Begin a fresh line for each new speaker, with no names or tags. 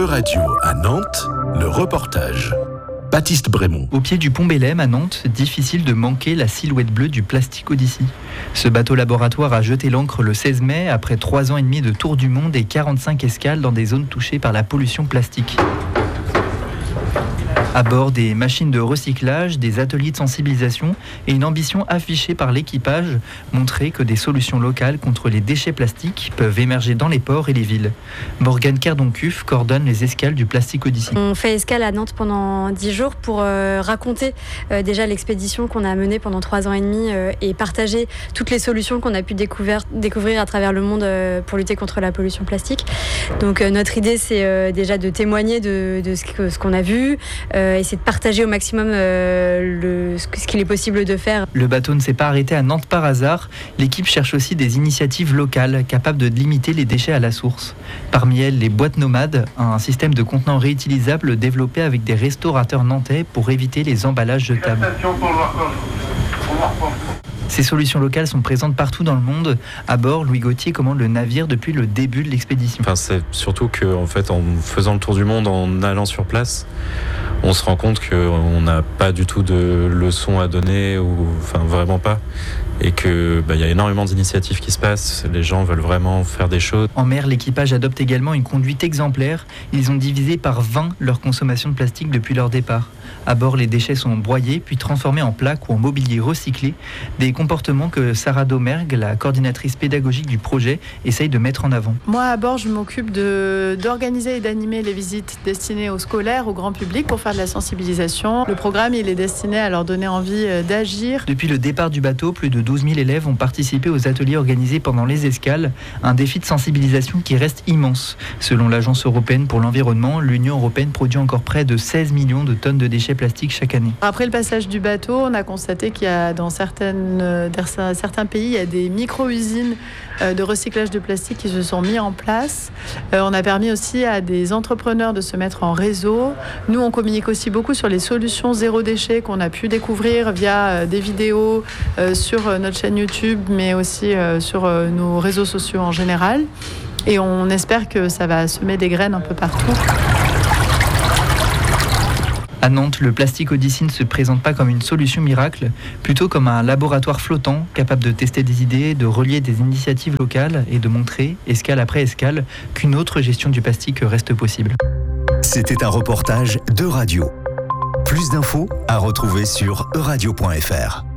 Euradio à Nantes, le reportage. Baptiste Brémond.
Au pied du pont Bélem à Nantes, difficile de manquer la silhouette bleue du Plastic Odyssey. Ce bateau laboratoire a jeté l'ancre le 16 mai après 3 ans et demi de tour du monde et 45 escales dans des zones touchées par la pollution plastique. À bord, des machines de recyclage, des ateliers de sensibilisation et une ambition affichée par l'équipage, montrer que des solutions locales contre les déchets plastiques peuvent émerger dans les ports et les villes. Morgane Cardon-Cuff coordonne les escales du Plastic Odyssey.
On fait escale à Nantes pendant 10 jours pour raconter déjà l'expédition qu'on a menée pendant 3 ans et demi et partager toutes les solutions qu'on a pu découvrir à travers le monde pour lutter contre la pollution plastique. Donc notre idée, c'est déjà de témoigner de ce qu'on a vu, essayer de partager au maximum ce qu'il est possible de faire.
Le bateau ne s'est pas arrêté à Nantes par hasard. L'équipe cherche aussi des initiatives locales capables de limiter les déchets à la source. Parmi elles, les boîtes nomades, un système de contenants réutilisables développé avec des restaurateurs nantais pour éviter les emballages jetables. Ces solutions locales sont présentes partout dans le monde. À bord, Louis Gauthier commande le navire depuis le début de l'expédition.
C'est surtout qu'en fait, en faisant le tour du monde, en allant sur place, on se rend compte qu'on n'a pas du tout de leçons à donner, vraiment pas. Et qu'il y a énormément d'initiatives qui se passent, les gens veulent vraiment faire des choses.
En mer, l'équipage adopte également une conduite exemplaire. Ils ont divisé par 20 leur consommation de plastique depuis leur départ. À bord, les déchets sont broyés puis transformés en plaques ou en mobilier recyclé. Des comportements que Sarah Domergue, la coordinatrice pédagogique du projet, essaye de mettre en avant.
Moi, à bord, je m'occupe d'organiser et d'animer les visites destinées aux scolaires, au grand public pour faire de la sensibilisation. Le programme, il est destiné à leur donner envie d'agir.
Depuis le départ du bateau, plus de 12 000 élèves ont participé aux ateliers organisés pendant les escales. Un défi de sensibilisation qui reste immense. Selon l'Agence européenne pour l'environnement, l'Union européenne produit encore près de 16 millions de tonnes de déchets plastiques chaque année.
Après le passage du bateau, on a constaté qu'il y a dans certains pays, il y a des micro-usines de recyclage de plastique qui se sont mis en place. On a permis aussi à des entrepreneurs de se mettre en réseau. Nous, on communique aussi beaucoup sur les solutions zéro déchet qu'on a pu découvrir via des vidéos sur notre chaîne YouTube, mais aussi sur nos réseaux sociaux en général. Et on espère que ça va semer des graines un peu partout.
À Nantes, le Plastic Odyssey ne se présente pas comme une solution miracle, plutôt comme un laboratoire flottant capable de tester des idées, de relier des initiatives locales et de montrer, escale après escale, qu'une autre gestion du plastique reste possible.
C'était un reportage d'Euradio. Plus d'infos à retrouver sur euradio.fr.